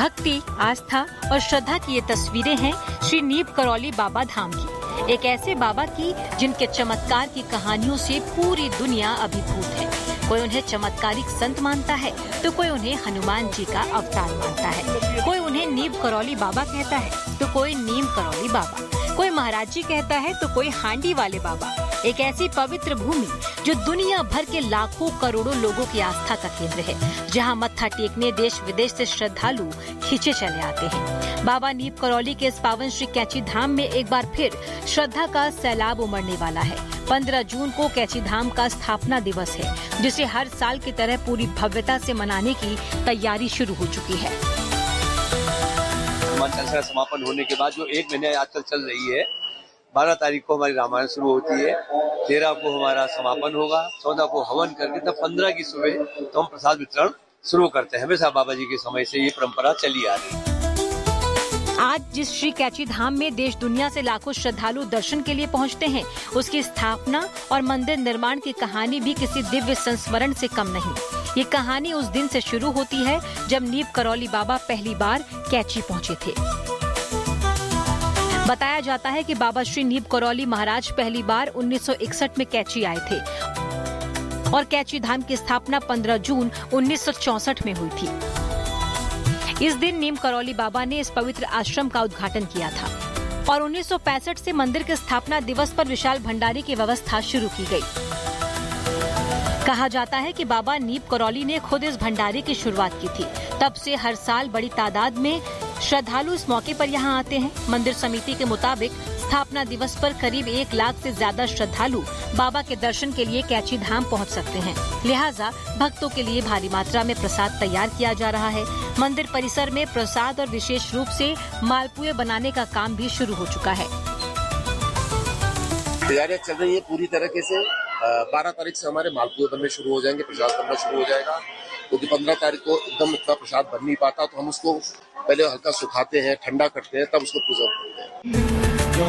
भक्ति, आस्था और श्रद्धा की ये तस्वीरें हैं श्री नीम करौली बाबा धाम की। एक ऐसे बाबा की जिनके चमत्कार की कहानियों से पूरी दुनिया अभिभूत है। कोई उन्हें चमत्कारिक संत मानता है तो कोई उन्हें हनुमान जी का अवतार मानता है। कोई उन्हें नीम करौली बाबा कहता है तो कोई नीम करौली बाबा, कोई महाराज जी कहता है तो कोई हांडी वाले बाबा। एक ऐसी पवित्र भूमि जो दुनिया भर के लाखों करोड़ों लोगों की आस्था का केंद्र है, जहां मत्था टेकने देश विदेश से श्रद्धालु खींचे चले आते हैं। बाबा नीम करौली के इस पावन श्री कैची धाम में एक बार फिर श्रद्धा का सैलाब उमड़ने वाला है। 15 जून को कैची धाम का स्थापना दिवस है, जिसे हर साल की तरह पूरी भव्यता से मनाने की तैयारी शुरू हो चुकी है। चलसा समापन होने के बाद जो 1 महीने आजकल चल रही है, 12 तारीख को हमारी रामायण शुरू होती है, 13 को हमारा समापन होगा, 14 को हवन करके तब 15 की सुबह तो हम प्रसाद वितरण शुरू करते हैं। हमेशा बाबा जी के समय से ये परंपरा चली आ रही है। आज जिस श्री कैची धाम में देश दुनिया से लाखों श्रद्धालु दर्शन के लिए पहुंचते हैं, उसकी स्थापना और मंदिर निर्माण की कहानी भी किसी दिव्य संस्मरण से कम नहीं। ये कहानी उस दिन से शुरू होती है जब नीम करौली बाबा पहली बार कैची पहुंचे थे। बताया जाता है कि बाबा श्री नीम करौली महाराज पहली बार 1961 में कैची आए थे और कैची धाम की स्थापना 15 जून 1964 में हुई थी। इस दिन नीम करौली बाबा ने इस पवित्र आश्रम का उद्घाटन किया था और 1965 से मंदिर के स्थापना दिवस पर विशाल भंडारे की व्यवस्था शुरू की गई। कहा जाता है कि बाबा नीम करौली ने खुद इस भंडारे की शुरुआत की थी। तब से हर साल बड़ी तादाद में श्रद्धालु इस मौके पर यहाँ आते हैं। मंदिर समिति के मुताबिक स्थापना दिवस पर करीब 1 लाख से ज्यादा श्रद्धालु बाबा के दर्शन के लिए कैची धाम पहुँच सकते हैं। लिहाजा भक्तों के लिए भारी मात्रा में प्रसाद तैयार किया जा रहा है। मंदिर परिसर में प्रसाद और विशेष रूप से मालपुए बनाने का काम भी शुरू हो चुका है। तैयारियां चल रही है पूरी तरीके से। 12 तारीख से हमारे मालपुए बनने शुरू हो जाएंगे, प्रसाद बनना शुरू हो जाएगा, क्योंकि 15 तारीख को एकदम इतना प्रसाद बन नहीं पाता, तो हम उसको पहले हल्का सुखाते हैं, ठंडा करते हैं, तब उसको प्रिजर्व करते हैं।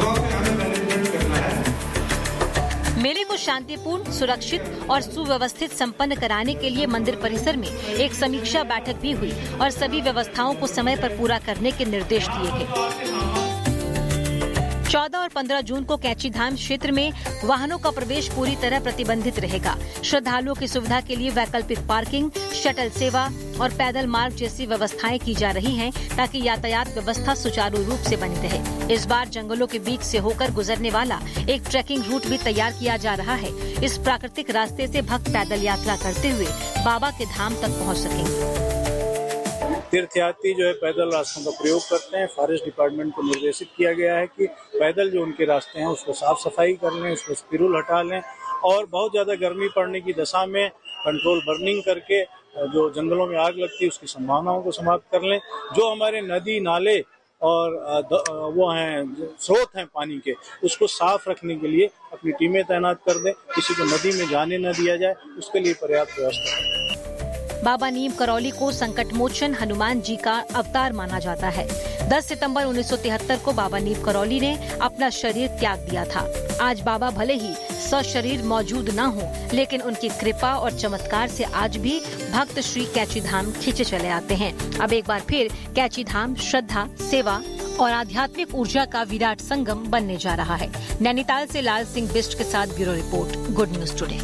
मेले को शांतिपूर्ण, सुरक्षित और सुव्यवस्थित संपन्न कराने के लिए मंदिर परिसर में एक समीक्षा बैठक भी हुई और सभी व्यवस्थाओं को समय पर पूरा करने के निर्देश दिए गए। 14 और 15 जून को कैची धाम क्षेत्र में वाहनों का प्रवेश पूरी तरह प्रतिबंधित रहेगा। श्रद्धालुओं की सुविधा के लिए वैकल्पिक पार्किंग, शटल सेवा और पैदल मार्ग जैसी व्यवस्थाएं की जा रही हैं, ताकि यातायात व्यवस्था सुचारू रूप से बनी रहे। इस बार जंगलों के बीच से होकर गुजरने वाला एक ट्रैकिंग रूट भी तैयार किया जा रहा है। इस प्राकृतिक रास्ते से भक्त पैदल यात्रा करते हुए बाबा के धाम तक पहुँच सकेंगे। तीर्थयात्री जो है पैदल रास्तों का प्रयोग करते हैं। फॉरेस्ट डिपार्टमेंट को निर्देशित किया गया है कि पैदल जो उनके रास्ते हैं उसको साफ सफाई कर लें, उसको स्पिरुल हटा लें और बहुत ज्यादा गर्मी पड़ने की दशा में कंट्रोल बर्निंग करके जो जंगलों में आग लगती है उसकी संभावनाओं को समाप्त कर लें। जो हमारे नदी नाले और वो हैं स्रोत हैं पानी के, उसको साफ रखने के लिए अपनी टीमें तैनात कर दें। किसी को नदी में जाने न दिया जाए, उसके लिए पर्याप्त व्यवस्था है। बाबा नीम करौली को संकट मोचन हनुमान जी का अवतार माना जाता है। 10 सितंबर 1973 को बाबा नीम करौली ने अपना शरीर त्याग दिया था। आज बाबा भले ही सशरीर मौजूद न हो, लेकिन उनकी कृपा और चमत्कार से आज भी भक्त श्री कैची धाम खींचे चले आते हैं। अब एक बार फिर कैची धाम श्रद्धा, सेवा और आध्यात्मिक ऊर्जा का विराट संगम बनने जा रहा है। नैनीताल से लाल सिंह बिष्ट के साथ bureau report, good news today.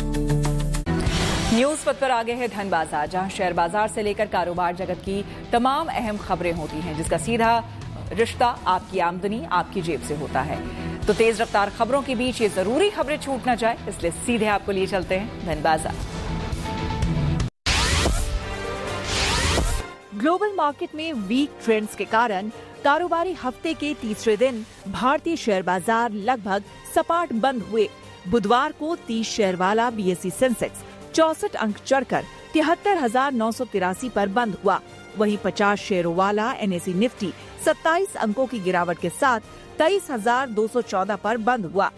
News पथ पर आगे है धन बाजार, जहां शेयर बाजार से लेकर कारोबार जगत की तमाम अहम खबरें होती हैं, जिसका सीधा रिश्ता आपकी आमदनी, आपकी जेब से होता है। तो तेज रफ्तार खबरों के बीच ये जरूरी खबरें छूट न जाए, इसलिए सीधे आपको लिए चलते हैं धन बाजार। ग्लोबल मार्केट में वीक ट्रेंड्स के कारण कारोबारी हफ्ते के तीसरे दिन भारतीय शेयर बाजार लगभग सपाट बंद हुए। बुधवार को 30 शेयर वाला BSE सेंसेक्स 64 अंक चढ़कर 73,983 पर बंद हुआ। वहीं 50 शेयरों वाला NSE निफ्टी 27 अंकों की गिरावट के साथ 23,214 पर बंद हुआ।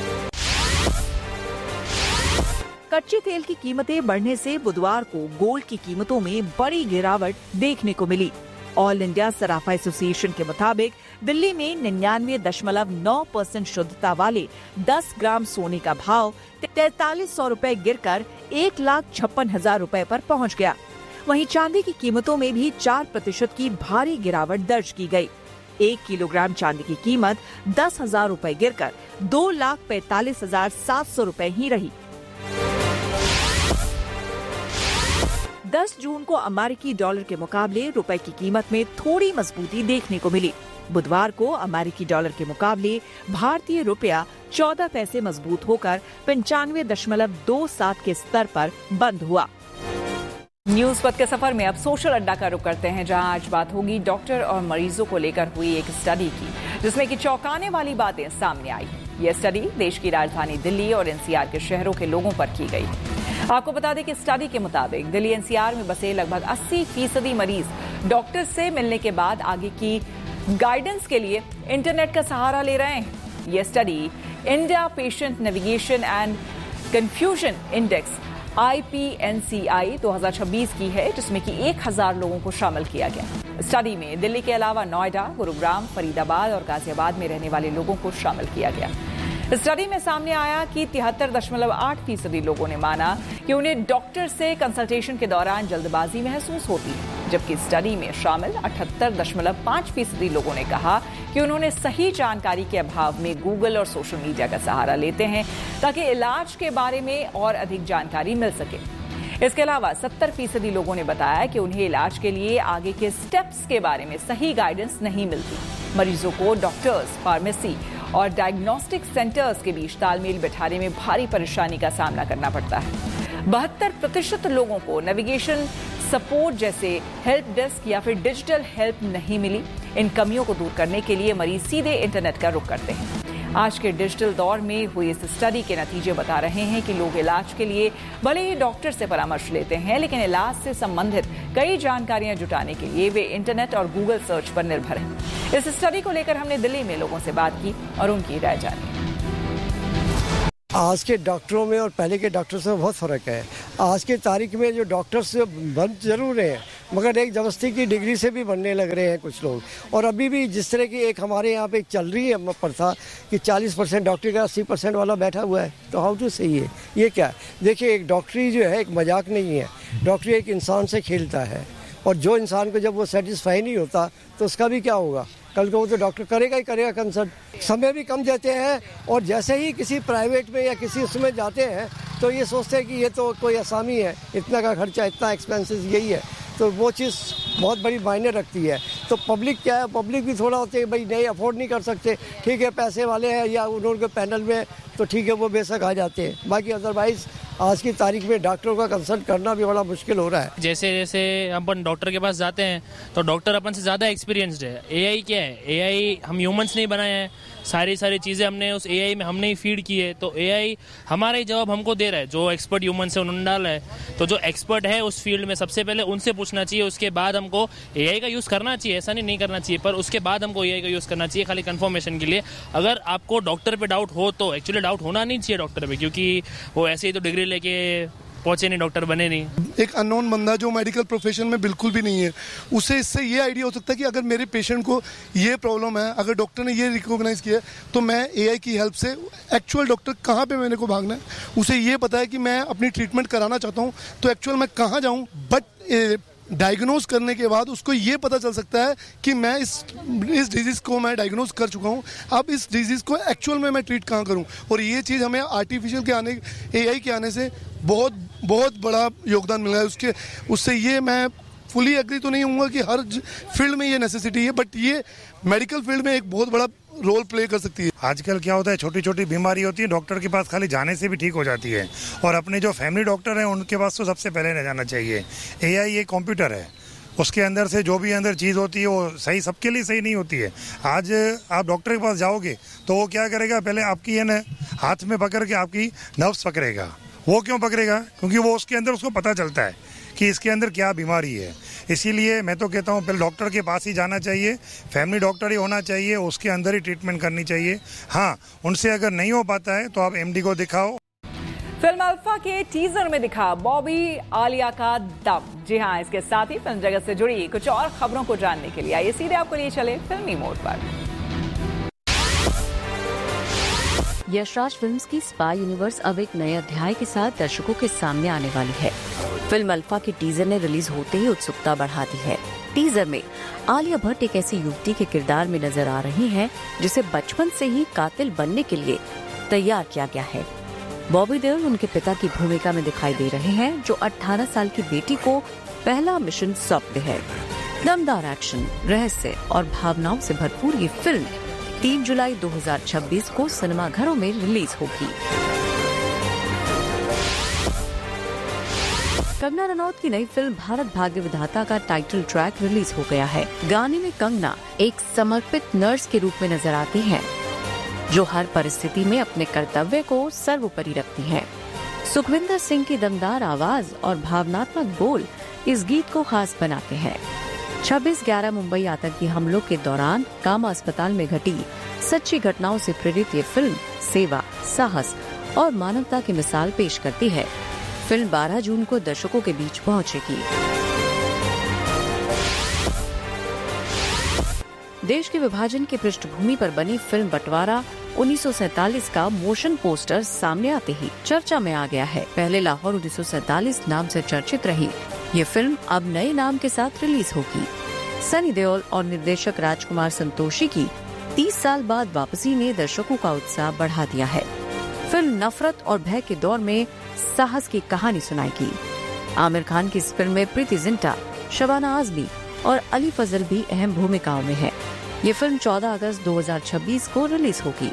कच्चे तेल की कीमतें बढ़ने से बुधवार को गोल्ड की कीमतों में बड़ी गिरावट देखने को मिली। ऑल इंडिया सराफा एसोसिएशन के मुताबिक दिल्ली में 99.9% शुद्धता वाले 10 ग्राम सोने का भाव 4300 रुपए गिरकर 1,56,000 रुपए पर पहुंच गया। वहीं चांदी की कीमतों में भी 4% की भारी गिरावट दर्ज की गई। 1 किलोग्राम चांदी की कीमत 10,000 रुपए गिरकर 2,45,700 रुपए ही रही। 10 जून को अमेरिकी डॉलर के मुकाबले रुपए की कीमत में थोड़ी मजबूती देखने को मिली। बुधवार को अमेरिकी डॉलर के मुकाबले भारतीय रुपया 14 पैसे मजबूत होकर 95.27 के स्तर पर बंद हुआ। न्यूज पथ के सफर में अब सोशल अड्डा का रुख करते हैं, जहां आज बात होगी डॉक्टर और मरीजों को लेकर हुई एक स्टडी की, जिसमें कि चौंकाने वाली बातें सामने आई। यह स्टडी देश की राजधानी दिल्ली और एनसीआर के शहरों के लोगों पर की गई। आपको बता दें कि स्टडी के मुताबिक दिल्ली एनसीआर में बसे लगभग 80% मरीज डॉक्टर से मिलने के बाद आगे की गाइडेंस के लिए इंटरनेट का सहारा ले रहे हैं। यह study India patient navigation and confusion index IPNCI 2026 की है, जिसमें कि 1000 लोगों को शामिल किया गया। स्टडी में दिल्ली के अलावा नोएडा, गुरुग्राम, फरीदाबाद और गाजियाबाद में रहने वाले लोगों को शामिल किया गया। स्टडी में सामने आया कि 73.8% लोगों ने माना कि उन्हें डॉक्टर से कंसल्टेशन के दौरान जल्दबाजी महसूस होती है, जबकि स्टडी में शामिल 78.5% लोगों ने कहा कि उन्होंने सही जानकारी के अभाव में गूगल और सोशल मीडिया का सहारा लेते हैं ताकि इलाज के बारे में और अधिक जानकारी मिल सके। इसके अलावा 70% लोगों ने बताया कि उन्हें इलाज के लिए आगे के स्टेप्स के बारे में सही गाइडेंस नहीं मिलती। मरीजों को डॉक्टर्स, फार्मेसी और डायग्नोस्टिक सेंटर्स के बीच तालमेल बिठाने में भारी परेशानी का सामना करना पड़ता है। 72% लोगों को नेविगेशन सपोर्ट जैसे हेल्प डेस्क या फिर डिजिटल हेल्प नहीं मिली। इन कमियों को दूर करने के लिए मरीज सीधे इंटरनेट का रुख करते हैं। आज के डिजिटल दौर में हुई इस स्टडी के नतीजे बता रहे हैं कि लोग इलाज के लिए भले ही डॉक्टर से परामर्श लेते हैं, लेकिन इलाज से संबंधित कई जानकारियां जुटाने के लिए वे इंटरनेट और गूगल सर्च पर निर्भर हैं। इस स्टडी को लेकर हमने दिल्ली में लोगों से बात की और उनकी राय जानी। आज के डॉक्टरों में और पहले के डॉक्टर्स में बहुत फ़र्क है। आज के तारीख में जो डॉक्टर्स बन जरूर हैं, मगर एक ज़बरदस्ती की डिग्री से भी बनने लग रहे हैं कुछ लोग। और अभी भी जिस तरह की एक हमारे यहाँ पे चल रही है प्रथा कि 40% डॉक्टर का 80% वाला बैठा हुआ है, तो हाउ टू सही है ये क्या? देखिए, एक डॉक्टरी जो है एक मजाक नहीं है। डॉक्टरी एक इंसान से खेलता है, और जो इंसान को जब वो सेटिस्फाई नहीं होता तो उसका भी क्या होगा? कल को वो तो डॉक्टर करेगा ही करेगा कंसल्ट। समय भी कम देते हैं, और जैसे ही किसी प्राइवेट में या किसी उसमें जाते हैं तो ये सोचते हैं कि ये तो कोई आसामी है, इतना का खर्चा, इतना एक्सपेंसेस यही है। तो वो चीज़ बहुत बड़ी मायने रखती है। तो पब्लिक क्या है, पब्लिक भी थोड़ा होती है भाई नहीं अफोर्ड नहीं कर सकते, ठीक है पैसे वाले हैं या उन्होंने पैनल में, तो ठीक है वो बेशक आ जाते हैं। बाकी अदरवाइज आज की तारीख में डॉक्टरों का कंसल्ट करना भी बड़ा मुश्किल हो रहा है। जैसे जैसे अपन डॉक्टर के पास जाते हैं तो डॉक्टर अपन से ज़्यादा एक्सपीरियंस्ड है। एआई क्या है? एआई हम ह्यूमंस नहीं बनाए हैं, सारी चीज़ें हमने उस एआई में हमने ही फीड की है। तो एआई हमारा ही जवाब हमको दे रहा है। जो एक्सपर्ट ह्यूमन है उन्होंने डाला है, तो जो एक्सपर्ट है उस फील्ड में सबसे पहले उनसे पूछना चाहिए। उसके बाद हमको एआई का यूज़ करना चाहिए, ऐसा नहीं करना चाहिए, पर उसके बाद हमको एआई का यूज़ करना चाहिए खाली कंफर्मेशन के लिए। अगर आपको डॉक्टर पे डाउट हो तो एक्चुअली डाउट होना नहीं चाहिए डॉक्टर पे, क्योंकि वो ऐसे ही तो डिग्री लेके पहुंचे नहीं, डॉक्टर बने नहीं। एक अननोन बंदा जो मेडिकल प्रोफेशन में बिल्कुल भी नहीं है, उसे इससे ये आइडिया हो सकता है कि अगर मेरे पेशेंट को ये प्रॉब्लम है, अगर डॉक्टर ने ये रिकॉग्नाइज किया तो मैं एआई की हेल्प से एक्चुअल डॉक्टर कहाँ पे मेरे को भागना है, उसे ये पता है कि मैं अपनी ट्रीटमेंट कराना चाहता हूँ तो एक्चुअल मैं कहाँ जाऊँ। बट डायग्नोज करने के बाद उसको ये पता चल सकता है कि मैं इस डिजीज़ को मैं डायग्नोज कर चुका हूँ, अब इस डिजीज़ को एक्चुअल में मैं ट्रीट कहाँ करूँ। और ये चीज़ हमें आर्टिफिशियल के आने, एआई के आने से बहुत बहुत बड़ा योगदान मिला है। उससे ये मैं फुली एग्री तो नहीं हूँगा कि हर फील्ड में ये नेसेसिटी है, बट ये मेडिकल फील्ड में एक बहुत बड़ा रोल प्ले कर सकती है। आजकल क्या होता है, छोटी छोटी बीमारी होती है, डॉक्टर के पास खाली जाने से भी ठीक हो जाती है, और अपने जो फैमिली डॉक्टर हैं उनके पास तो सबसे पहले न जाना चाहिए। एआई एक कंप्यूटर है, उसके अंदर से जो भी अंदर चीज़ होती है वो सही सबके लिए सही नहीं होती है। आज आप डॉक्टर के पास जाओगे तो वो क्या करेगा, पहले आपकी है ना हाथ में पकड़ के आपकी नर्व्स पकड़ेगा। वो क्यों पकड़ेगा? क्योंकि वो उसके अंदर उसको पता चलता है कि इसके अंदर क्या बीमारी है। इसीलिए मैं तो कहता हूँ पहले डॉक्टर के पास ही जाना चाहिए, फैमिली डॉक्टर ही होना चाहिए, उसके अंदर ही ट्रीटमेंट करनी चाहिए। हाँ, उनसे अगर नहीं हो पाता है तो आप एमडी को दिखाओ। फिल्म अल्फा के टीजर में दिखा बॉबी आलिया का दम। जी हाँ, इसके साथ ही फिल्म जगत से जुड़ी कुछ और खबरों को जानने के लिए आइए सीधे आपको लिए चले फिल्मी मोड पर। यशराज फिल्म्स की स्पाई यूनिवर्स अब एक नए अध्याय के साथ दर्शकों के सामने आने वाली है। फिल्म अल्फा के टीजर ने रिलीज होते ही उत्सुकता बढ़ा दी है। टीजर में आलिया भट्ट एक ऐसी युवती के किरदार में नजर आ रही हैं जिसे बचपन से ही कातिल बनने के लिए तैयार किया गया है। बॉबी देओल उनके पिता की भूमिका में दिखाई दे रहे हैं, जो 18 साल की बेटी को पहला मिशन सौंपते हैं। दमदार एक्शन, रहस्य और भावनाओं से भरपूर ये फिल्म 3 जुलाई 2026 को सिनेमाघरों में रिलीज होगी। कंगना रनौत की नई फिल्म भारत भाग्य विधाता का टाइटल ट्रैक रिलीज हो गया है। गाने में कंगना एक समर्पित नर्स के रूप में नजर आती हैं, जो हर परिस्थिति में अपने कर्तव्य को सर्वोपरि रखती हैं। सुखविंदर सिंह की दमदार आवाज और भावनात्मक बोल इस गीत को खास बनाते हैं। 26/11 मुंबई आतंकी हमलों के दौरान कामा अस्पताल में घटी सच्ची घटनाओं से प्रेरित ये फिल्म सेवा, साहस और मानवता की मिसाल पेश करती है। फिल्म 12 जून को दर्शकों के बीच पहुंचेगी। देश के विभाजन की पृष्ठभूमि पर बनी फिल्म बंटवारा 1947 का मोशन पोस्टर सामने आते ही चर्चा में आ गया है। पहले लाहौर 1947 नाम से चर्चित रही ये फिल्म अब नए नाम के साथ रिलीज होगी। सनी देओल और निर्देशक राजकुमार संतोषी की 30 साल बाद वापसी ने दर्शकों का उत्साह बढ़ा दिया है। फिल्म नफरत और भय के दौर में साहस की कहानी सुनाएगी। आमिर खान की इस फिल्म में प्रीति जिंटा, शबाना आजमी और अली फजल भी अहम भूमिकाओं में है। ये फिल्म 14 अगस्त 2026 को रिलीज होगी।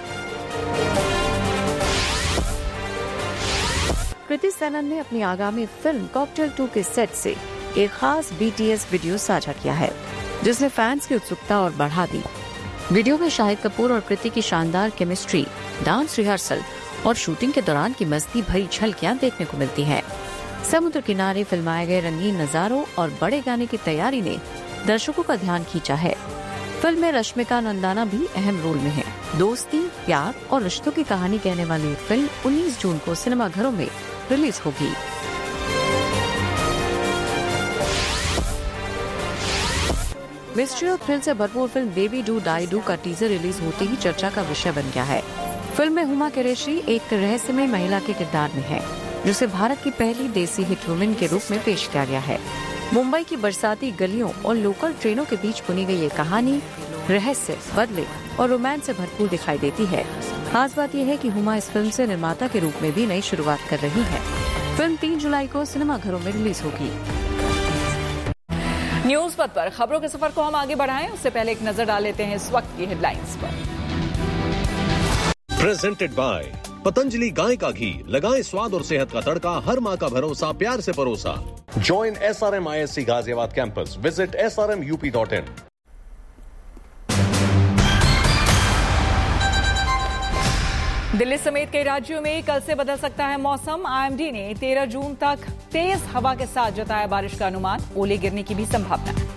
कृति सेनन ने अपनी आगामी फिल्म कॉकटेल 2 के सेट से एक खास BTS वीडियो साझा किया है, जिसने फैंस की उत्सुकता और बढ़ा दी। वीडियो में शाहिद कपूर और कृति की शानदार केमिस्ट्री, डांस रिहर्सल और शूटिंग के दौरान की मस्ती भरी झलकियां देखने को मिलती हैं। समुद्र किनारे फिल्माए गए रंगीन नजारों और बड़े गाने की तैयारी ने दर्शकों का ध्यान खींचा है। फिल्म में रश्मिका नंदाना भी अहम रोल में है। दोस्ती, प्यार और रिश्तों की कहानी कहने वाली फिल्म 19 जून को सिनेमाघरों में रिलीज होगी। मिस्ट्री और थ्रिल से भरपूर film baby do die do का टीजर रिलीज होते ही चर्चा का विषय बन गया है। फिल्म में हुमा कुरैशी एक रहस्यमय महिला के किरदार में है, जिसे भारत की पहली देसी हिट वुमेन के रूप में पेश किया गया है। मुंबई की बरसाती गलियों और लोकल ट्रेनों के बीच बुनी गई ये कहानी रहस्य, बदले और रोमांस से भरपूर दिखाई देती है। खास बात यह है कि हुमा इस फिल्म से निर्माता के रूप में भी नई शुरुआत कर रही है। फिल्म 3 जुलाई को सिनेमाघरों में रिलीज होगी। न्यूज पथ पर खबरों के सफर को हम आगे बढ़ाएं, उससे पहले एक नजर डाल लेते हैं इस वक्त की हेडलाइंस पर। प्रेजेंटेड बाय पतंजलि गाय का घी, लगाएं स्वाद और सेहत का तड़का, हर माँ का भरोसा, प्यार से परोसा। Join SRM ISC Ghaziabad campus, visit srmup.in। Delhi समेत कई राज्यों में कल से बदल सकता है मौसम। IMD ने 13 जून तक तेज हवा के साथ जताया बारिश का अनुमान, ओले गिरने की भी संभावना है।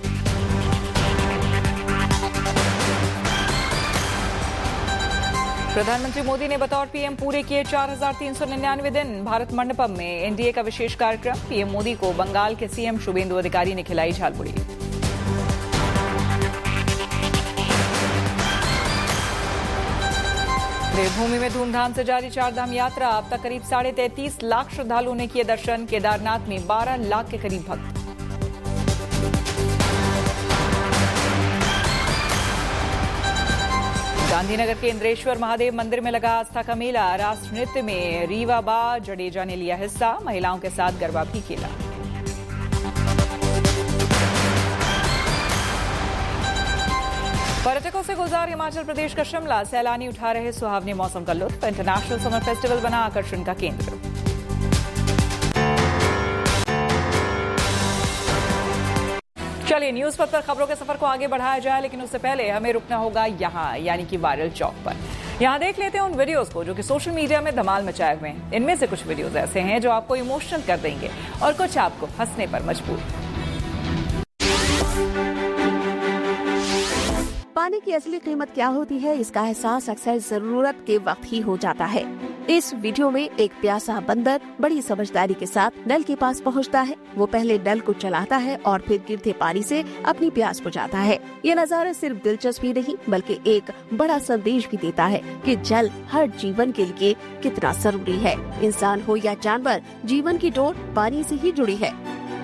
प्रधानमंत्री मोदी ने बतौर PM पूरे किए 4,399 दिन। भारत मंडपम में NDA का विशेष कार्यक्रम, PM मोदी को बंगाल के CM शुभेंदु अधिकारी ने खिलाई झालमुड़ी। देवभूमि में धूमधाम से जारी चारधाम यात्रा, अब तक करीब 33.5 लाख श्रद्धालुओं ने किए दर्शन। केदारनाथ में 12 लाख के करीब भक्त। गांधीनगर के इंद्रेश्वर महादेव मंदिर में लगा आस्था का मेला। राष्ट्र नृत्य में रीवा बा जडेजा ने लिया हिस्सा, महिलाओं के साथ गरबा भी खेला। पर्यटकों से गुलजार हिमाचल प्रदेश का शिमला, सैलानी उठा रहे सुहावने मौसम का लुत्फ। इंटरनेशनल समर फेस्टिवल बना आकर्षण का केंद्र। चलिए न्यूज पथ पर खबरों के सफर को आगे बढ़ाया जाए, लेकिन उससे पहले हमें रुकना होगा यहाँ, यानी कि वायरल चौक पर। यहाँ देख लेते हैं उन वीडियोस को जो कि सोशल मीडिया में धमाल मचाए हुए हैं। इनमें से कुछ वीडियोस ऐसे हैं जो आपको इमोशनल कर देंगे और कुछ आपको हंसने पर मजबूर। पानी की असली कीमत क्या होती है, इसका एहसास अक्सर जरूरत के वक्त ही हो जाता है। इस वीडियो में एक प्यासा बंदर बड़ी समझदारी के साथ नल के पास पहुंचता है। वो पहले नल को चलाता है और फिर गिरते पानी से अपनी प्यास बुझाता है। ये नजारा सिर्फ दिलचस्प ही नहीं बल्कि एक बड़ा संदेश भी देता है कि जल हर जीवन के लिए कितना जरूरी है। इंसान हो या जानवर, जीवन की डोर पानी से ही जुड़ी है।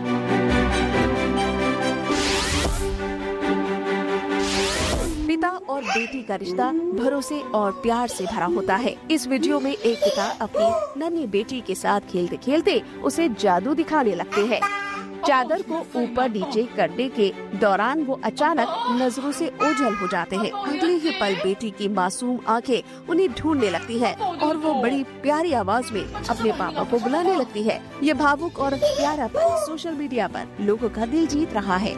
पिता और बेटी का रिश्ता भरोसे और प्यार से भरा होता है। इस वीडियो में एक पिता अपनी नन्ही बेटी के साथ खेलते खेलते उसे जादू दिखाने लगते हैं। चादर को ऊपर नीचे करने के दौरान वो अचानक नजरों से ओझल हो जाते हैं। अगले ही पल बेटी की मासूम आंखें उन्हें ढूंढने लगती है और वो बड़ी प्यारी आवाज में अपने पापा को बुलाने लगती है। ये भावुक और प्यारा पल सोशल मीडिया पर लोगों का दिल जीत रहा है।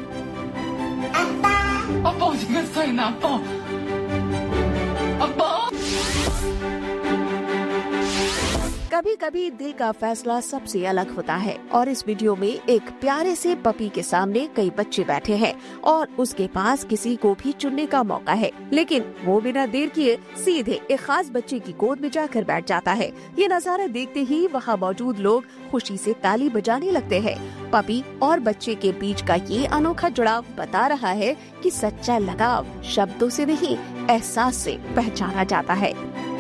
कभी कभी दिल का फैसला सबसे अलग होता है और इस वीडियो में एक प्यारे से पपी के सामने कई बच्चे बैठे हैं और उसके पास किसी को भी चुनने का मौका है, लेकिन वो बिना देर किए सीधे एक खास बच्चे की गोद में जाकर बैठ जाता है। ये नजारा देखते ही वहाँ मौजूद लोग खुशी से ताली बजाने लगते हैं। पपी और बच्चे के बीच का ये अनोखा जुड़ाव बता रहा है कि सच्चा लगाव शब्दों से नहीं, एहसास से पहचाना जाता है।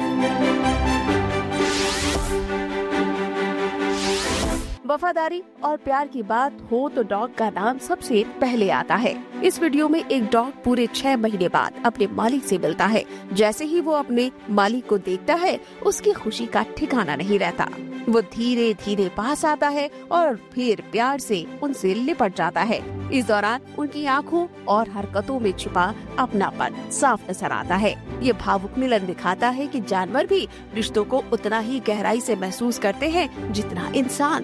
वफादारी और प्यार की बात हो तो डॉग का नाम सबसे पहले आता है। इस वीडियो में एक डॉग पूरे 6 महीने बाद अपने मालिक से मिलता है। जैसे ही वो अपने मालिक को देखता है, उसकी खुशी का ठिकाना नहीं रहता। वो धीरे धीरे पास आता है और फिर प्यार से उनसे लिपट जाता है। इस दौरान उनकी आँखों और हरकतों में छिपा अपनापन साफ नजर आता है। ये भावुक मिलन दिखाता है कि जानवर भी रिश्तों को उतना ही गहराई से महसूस करते हैं जितना इंसान।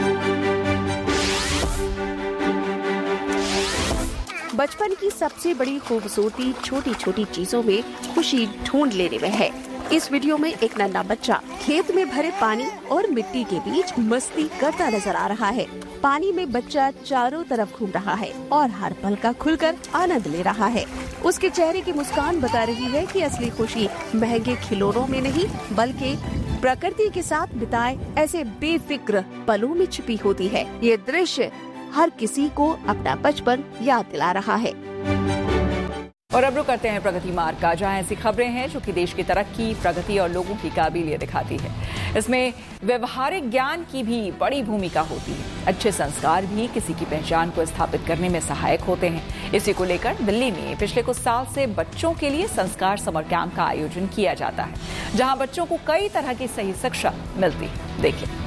बचपन की सबसे बड़ी खूबसूरती छोटी छोटी चीजों में खुशी ढूंढ लेने में है। इस वीडियो में एक नन्हा बच्चा खेत में भरे पानी और मिट्टी के बीच मस्ती करता नजर आ रहा है। पानी में बच्चा चारों तरफ घूम रहा है और हर पल का खुलकर आनंद ले रहा है। उसके चेहरे की मुस्कान बता रही है कि असली खुशी महंगे खिलौनों में नहीं बल्कि प्रकृति के साथ बिताए ऐसे बेफिक्र पलों में छिपी होती है। ये दृश्य हर किसी को अपना बचपन याद दिला रहा है। और अब रुक करते हैं प्रगति मार्ग का, जहां ऐसी खबरें हैं जो कि देश की तरक्की, प्रगति और लोगों की काबिलियत दिखाती है। इसमें व्यवहारिक ज्ञान की भी बड़ी भूमिका होती है। अच्छे संस्कार भी किसी की पहचान को स्थापित करने में सहायक होते हैं। इसी को लेकर दिल्ली में पिछले कुछ साल से बच्चों के लिए संस्कार समर कैंप का आयोजन किया जाता है, जहां बच्चों को कई तरह की सही शिक्षा मिलती है। देखिए।